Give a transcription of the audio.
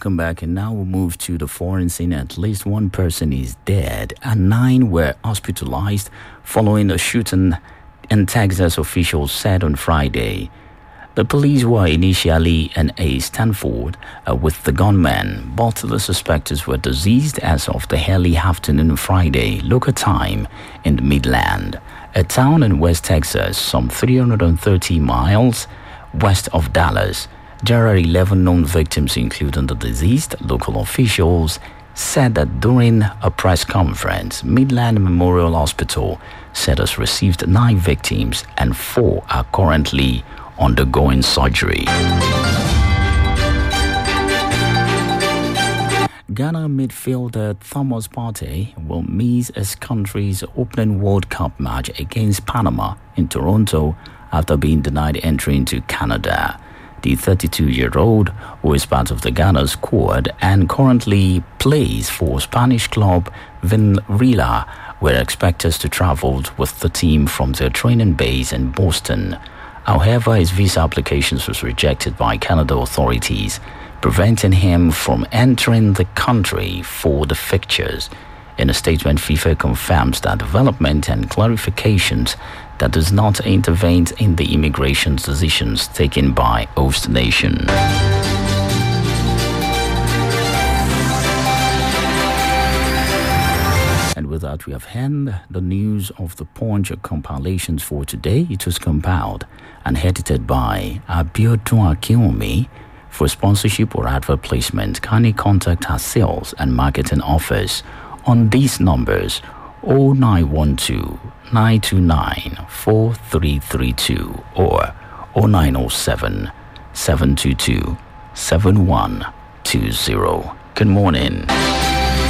Welcome back, and now we'll move to the foreign scene. At least one person is dead and 9 were hospitalized following a shooting in Texas, officials said on Friday. The police were initially in East Stanford with the gunman, but the suspects were deceased as of the early afternoon Friday, local time in the Midland, a town in West Texas, some 330 miles west of Dallas. There are 11 known victims, including the deceased. Local officials said that during a press conference, Midland Memorial Hospital said has received 9 victims and 4 are currently undergoing surgery. Ghana midfielder Thomas Partey will miss his country's opening World Cup match against Panama in Toronto after being denied entry into Canada. The 32-year-old, who is part of the Ghana squad and currently plays for Spanish club Villarreal, were expected to travel with the team from their training base in Boston. However, his visa applications was rejected by Canada authorities, preventing him from entering the country for the fixtures. In a statement, FIFA confirms that development and clarifications that does not intervene in the immigration decisions taken by host nation. And with that, we have ended the news of the Punch compilations for today. It was compiled and edited by Abiodun Akinwumi. For sponsorship or advert placement, kindly contact our sales and marketing office on these numbers: 0912 929 4332 or 0907 722 7120. Good morning.